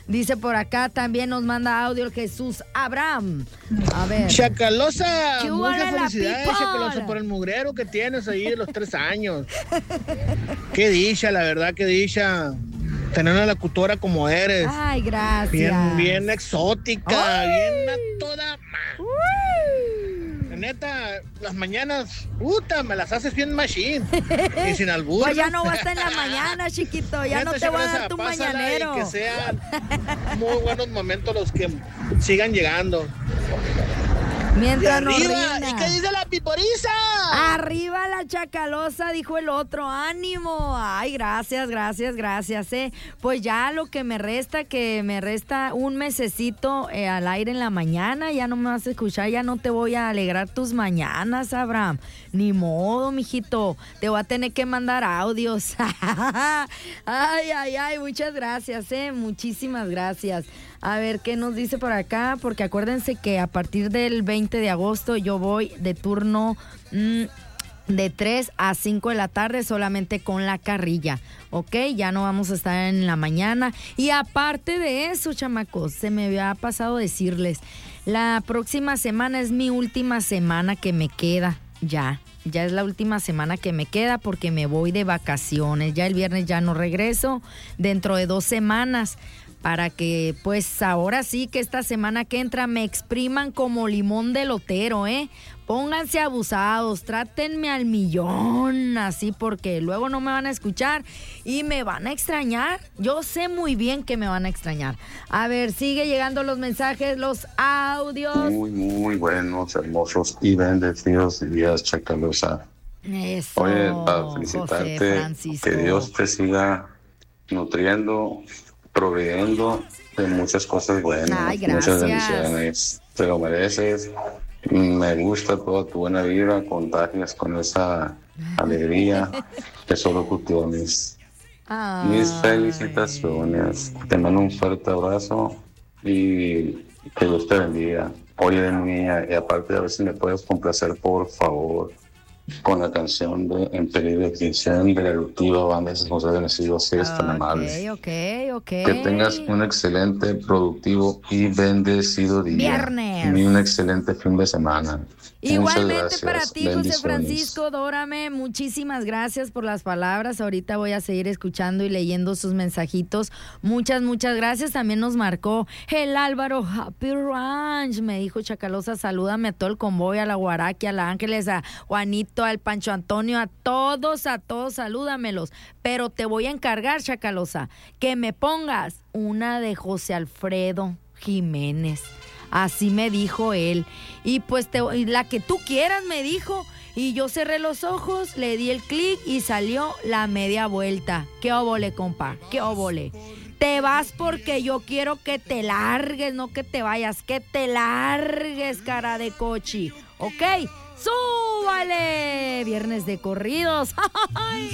Dice por acá, también nos manda audio el Jesús Abraham. A ver. Chacalosa, ¿Qué muchas huele la felicidades, people? Chacalosa, por el mugrero que tienes ahí de los 3 años. Qué dicha, la verdad, qué dicha. Tener una locutora como eres. Ay, gracias. Bien exótica, ¡Ay! bien a toda. La neta, las mañanas, puta, me las haces bien machine. Y sin albur. Pues ya no va a estar en la mañana, chiquito. Ya Neta, no te voy a Chacalosa, dar tu pásala mañanero. Y que sean muy buenos momentos los que sigan llegando. Mientras Y nos arriba, rinda. ¿y qué dice la piporiza? Arriba la Chacalosa, dijo el otro. ¡Ánimo! Ay, gracias. Pues ya lo que me resta un mesecito al aire en la mañana. Ya no me vas a escuchar, ya no te voy a alegrar tus mañanas, Abraham. Ni modo, mijito. Te voy a tener que mandar audios. Ay, muchas gracias, muchísimas gracias. A ver, ¿qué nos dice por acá? Porque acuérdense que a partir del 20 de agosto yo voy de turno de 3 a 5 de la tarde solamente con la carrilla, ¿ok? Ya no vamos a estar en la mañana. Y aparte de eso, chamacos, se me había pasado decirles, la próxima semana es mi última semana que me queda, ya es la última semana que me queda porque me voy de vacaciones. Ya el viernes ya no regreso, dentro de 2 semanas. Para que, pues, ahora sí que esta semana que entra me expriman como limón de lotero, ¿eh? Pónganse abusados, trátenme al millón, así, porque luego no me van a escuchar y me van a extrañar. Yo sé muy bien que me van a extrañar. A ver, sigue llegando los mensajes, los audios. Muy buenos, hermosos y bendecidos días, Chacalosa. Eso, Oye, para felicitarte, que Dios te siga nutriendo, proveyendo de muchas cosas buenas. Ay, gracias. Muchas bendiciones. Te lo mereces. Me gusta toda tu buena vida. Contagias con esa alegría que solo tú tienes. Mis felicitaciones. Te mando un fuerte abrazo y que Dios te bendiga. Oye, niña, y aparte, a ver si me puedes complacer, por favor, con la canción de En Peligro de Extinción de la eruptiva banda de José de Nacido, si eres tan amable. Ok. Que tengas un excelente, productivo y bendecido día. Viernes. Y un excelente fin de semana. Igualmente Muchas para gracias. ti, José Bendiciones. Francisco, Dórame, muchísimas gracias por las palabras. Ahorita voy a seguir escuchando y leyendo sus mensajitos. Muchas gracias. También nos marcó el Álvaro Happy Ranch. Me dijo Chacalosa, salúdame a todo el convoy, a la Guaraqui, a la Ángeles, a Juanito, al Pancho Antonio, a todos, salúdamelos. Pero te voy a encargar, Chacalosa, que me pongas una de José Alfredo Jiménez. Así me dijo él. Y pues la que tú quieras, me dijo. Y yo cerré los ojos, le di el clic y salió la media vuelta. ¿Qué óvole, compa? ¿Qué óvole? Te vas porque yo quiero que te largues, no que te vayas, que te largues, cara de cochi. ¿Ok? ¡Súbale! Viernes de corridos.